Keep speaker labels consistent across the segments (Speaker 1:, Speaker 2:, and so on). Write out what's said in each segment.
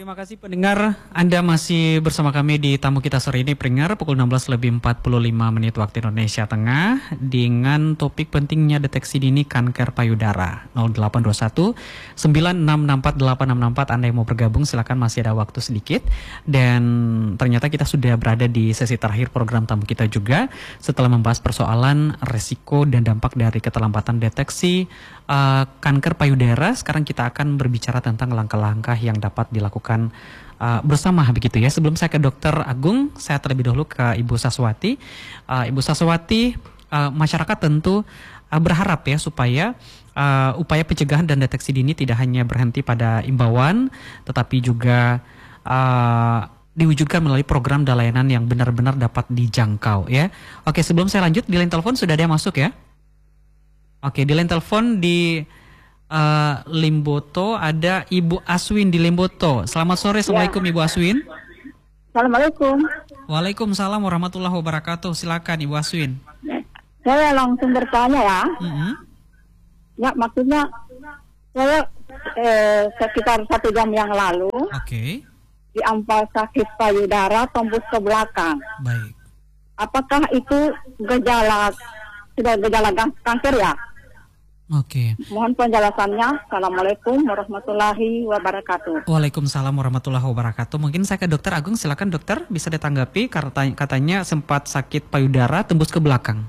Speaker 1: Terima kasih pendengar, Anda masih bersama kami di tamu kita sore ini pendengar pukul 16:45 waktu Indonesia Tengah dengan topik pentingnya deteksi dini kanker payudara. 0821 9664 8664 Anda yang mau bergabung silakan, masih ada waktu sedikit. Dan ternyata kita sudah berada di sesi terakhir program tamu kita juga setelah membahas persoalan resiko dan dampak dari keterlambatan deteksi kanker payudara. Sekarang kita akan berbicara tentang langkah-langkah yang dapat dilakukan bersama begitu ya. Sebelum saya ke Dokter Agung, saya terlebih dahulu ke Ibu Saswati. Ibu Saswati, masyarakat tentu berharap ya supaya upaya pencegahan dan deteksi dini tidak hanya berhenti pada imbauan, tetapi juga diwujudkan melalui program dan layanan yang benar-benar dapat dijangkau ya. Oke, sebelum saya lanjut, di line telepon sudah ada yang masuk ya. Oke, di line telepon di Limboto ada Ibu Aswin di Limboto. Selamat sore, Assalamualaikum ya. Ibu Aswin.
Speaker 2: Assalamualaikum.
Speaker 1: Waalaikumsalam warahmatullahi wabarakatuh. Silakan Ibu Aswin.
Speaker 2: Saya langsung bertanya ya. Ya, maksudnya saya sekitar 1 jam yang lalu di ampal sakit payudara tembus ke belakang.
Speaker 1: Baik.
Speaker 2: Apakah itu sudah gejala kanker ya?
Speaker 1: Oke.
Speaker 2: Mohon penjelasannya. Assalamualaikum warahmatullahi wabarakatuh.
Speaker 1: Waalaikumsalam warahmatullahi wabarakatuh. Mungkin saya ke Dokter Agung, silakan dokter, bisa ditanggapi katanya sempat sakit payudara tembus ke belakang.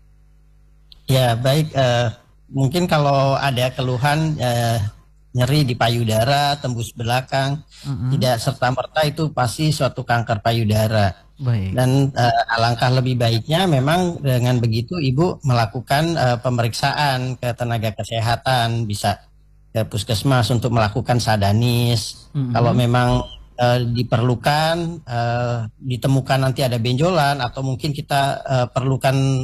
Speaker 3: Ya baik, mungkin kalau ada keluhan nyeri di payudara tembus belakang, tidak serta-merta itu pasti suatu kanker payudara.
Speaker 1: Baik.
Speaker 3: Dan alangkah lebih baiknya memang dengan begitu Ibu melakukan pemeriksaan ke tenaga kesehatan, bisa ke puskesmas untuk melakukan sadanis. Kalau memang diperlukan, ditemukan nanti ada benjolan atau mungkin kita perlukan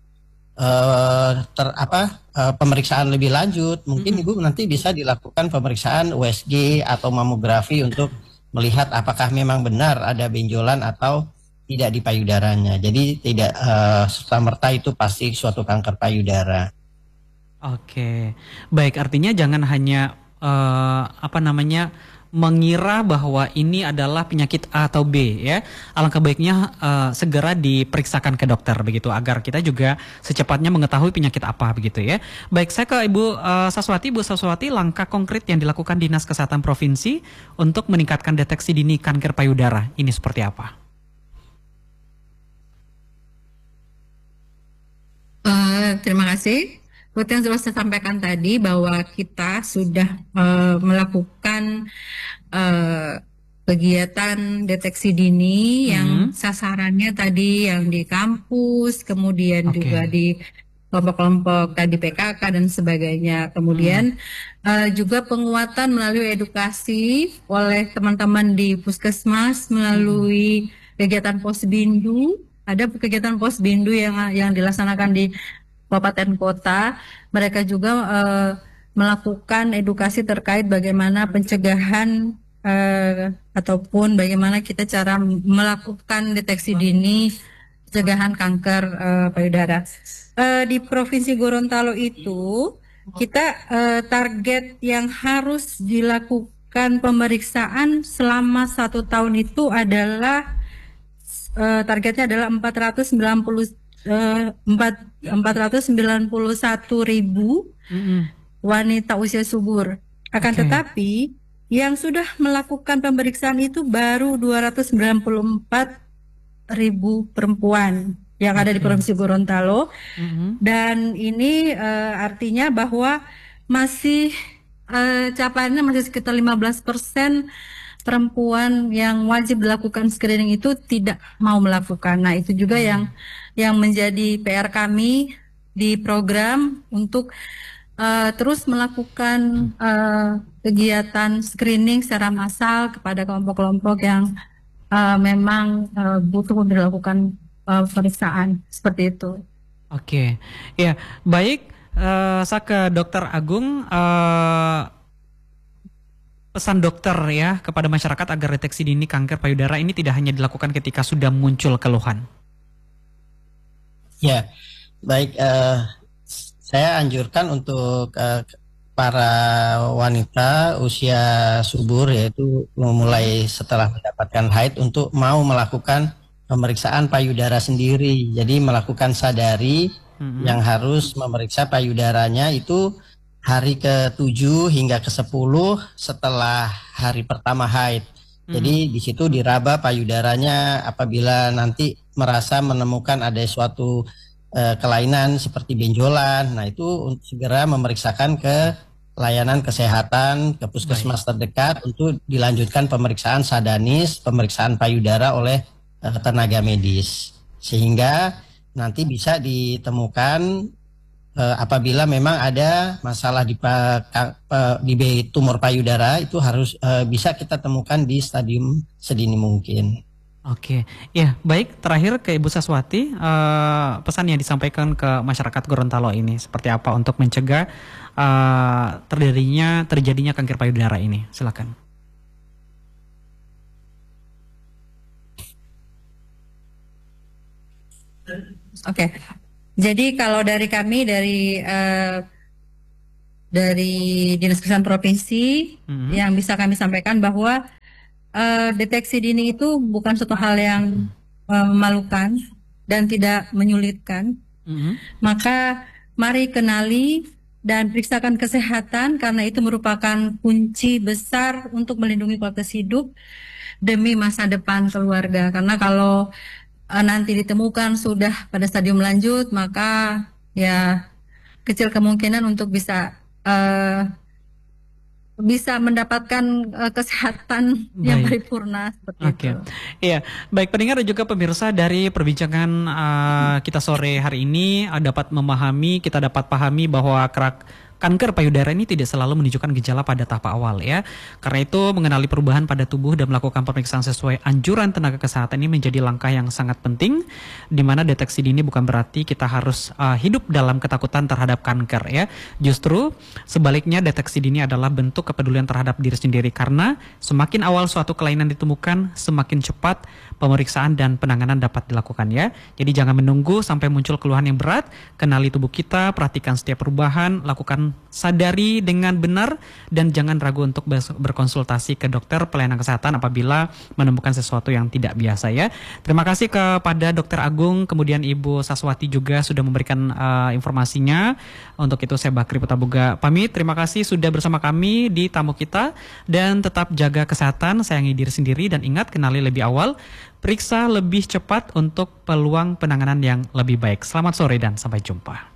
Speaker 3: pemeriksaan lebih lanjut, mungkin Ibu nanti bisa dilakukan pemeriksaan USG atau mamografi untuk melihat apakah memang benar ada benjolan atau tidak di payudaranya. Jadi tidak serta-merta itu pasti suatu kanker payudara.
Speaker 1: Oke, baik, artinya jangan hanya mengira bahwa ini adalah penyakit A atau B ya. Alangkah baiknya segera diperiksakan ke dokter begitu agar kita juga secepatnya mengetahui penyakit apa begitu ya. Baik, saya ke Ibu Saswati. Ibu Saswati, langkah konkret yang dilakukan Dinas Kesehatan Provinsi untuk meningkatkan deteksi dini kanker payudara ini seperti apa?
Speaker 4: Terima kasih. Seperti yang sudah saya sampaikan tadi bahwa kita sudah melakukan kegiatan deteksi dini yang sasarannya tadi yang di kampus, kemudian juga di kelompok-kelompok tadi PKK dan sebagainya. Kemudian juga penguatan melalui edukasi oleh teman-teman di puskesmas melalui kegiatan posbindu. Ada kegiatan posbindu yang dilaksanakan di kabupaten kota. Mereka juga melakukan edukasi terkait bagaimana pencegahan ataupun bagaimana kita cara melakukan deteksi dini pencegahan kanker payudara. Di Provinsi Gorontalo itu kita target yang harus dilakukan pemeriksaan selama 1 tahun itu adalah targetnya adalah 491.000 wanita usia subur. Akan tetapi yang sudah melakukan pemeriksaan itu baru 294.000 perempuan yang ada di Provinsi Gorontalo. Dan ini artinya bahwa masih capaiannya masih sekitar 15% perempuan yang wajib dilakukan screening itu tidak mau melakukan. Nah, itu juga yang menjadi PR kami di program untuk terus melakukan kegiatan screening secara massal kepada kelompok-kelompok yang memang butuh dilakukan pemeriksaan seperti itu.
Speaker 1: Oke, ya baik. Saya ke Dokter Agung. Pesan dokter ya kepada masyarakat agar deteksi dini kanker payudara ini tidak hanya dilakukan ketika sudah muncul keluhan.
Speaker 3: Ya, baik. Saya anjurkan untuk para wanita usia subur, yaitu memulai setelah mendapatkan haid, untuk mau melakukan pemeriksaan payudara sendiri. Jadi melakukan sadari yang harus memeriksa payudaranya itu hari ke-7 hingga ke-10 setelah hari pertama haid. Jadi di situ diraba payudaranya apabila nanti merasa menemukan ada suatu kelainan seperti benjolan. Nah, itu segera memeriksakan ke layanan kesehatan, ke puskesmas terdekat untuk dilanjutkan pemeriksaan sadanis, pemeriksaan payudara oleh tenaga medis. Sehingga nanti bisa ditemukan apabila memang ada masalah di tumor payudara, itu harus bisa kita temukan di stadium sedini mungkin.
Speaker 1: Oke, ya baik. Terakhir ke Ibu Saswati, pesan yang disampaikan ke masyarakat Gorontalo ini seperti apa untuk mencegah terjadinya kanker payudara ini? Silakan.
Speaker 4: Oke, jadi kalau dari kami dari Dinas Kesehatan Provinsi yang bisa kami sampaikan bahwa deteksi dini itu bukan suatu hal yang memalukan dan tidak menyulitkan. Maka mari kenali dan periksakan kesehatan, karena itu merupakan kunci besar untuk melindungi kualitas hidup demi masa depan keluarga. Karena kalau nanti ditemukan sudah pada stadium lanjut, maka ya kecil kemungkinan untuk bisa mendapatkan kesehatan yang paripurna seperti itu.
Speaker 1: Iya, baik pendengar dan juga pemirsa, dari perbincangan kita sore hari ini kita dapat pahami bahwa kanker payudara ini tidak selalu menunjukkan gejala pada tahap awal ya. Karena itu mengenali perubahan pada tubuh dan melakukan pemeriksaan sesuai anjuran tenaga kesehatan ini menjadi langkah yang sangat penting, di mana deteksi dini bukan berarti kita harus hidup dalam ketakutan terhadap kanker ya. Justru sebaliknya, deteksi dini adalah bentuk kepedulian terhadap diri sendiri, karena semakin awal suatu kelainan ditemukan, semakin cepat pemeriksaan dan penanganan dapat dilakukan ya. Jadi jangan menunggu sampai muncul keluhan yang berat, kenali tubuh kita, perhatikan setiap perubahan, lakukan sadari dengan benar, dan jangan ragu untuk berkonsultasi ke dokter pelayanan kesehatan apabila menemukan sesuatu yang tidak biasa ya. Terima kasih kepada Dr. Agung, kemudian Ibu Saswati juga sudah memberikan informasinya. Untuk itu saya Bakri Putaboga pamit. Terima kasih sudah bersama kami di tamu kita, dan tetap jaga kesehatan, sayangi diri sendiri, dan ingat, kenali lebih awal, periksa lebih cepat untuk peluang penanganan yang lebih baik. Selamat sore dan sampai jumpa.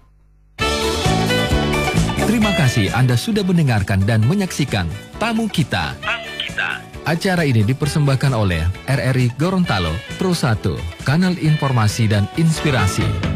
Speaker 5: Terima kasih Anda sudah mendengarkan dan menyaksikan Tamu Kita. Acara ini dipersembahkan oleh RRI Gorontalo Pro 1, kanal informasi dan inspirasi.